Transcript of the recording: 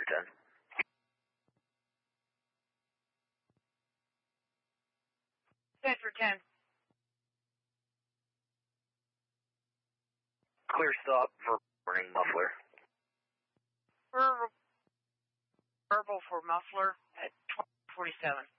10. Bedford 10. Clear stop for warning muffler. Verbal for muffler at 12:47.